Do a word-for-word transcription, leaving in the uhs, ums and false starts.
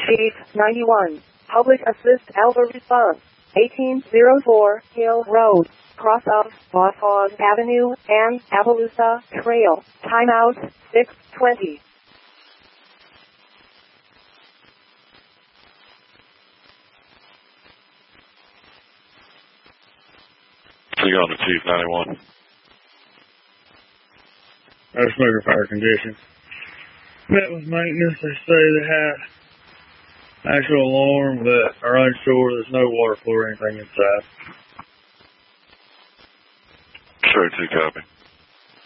Chief ninety-one. Public Assist Alpha Response. eighteen oh four Hill Road. Cross of Bossfog Avenue and Appaloosa Trail. Timeout six twenty. You on to Chief ninety-one. That's smoker fire condition. Met with maintenance. They say they had actual alarm, but are unsure. There's no water flow or anything inside. Sure, two copy.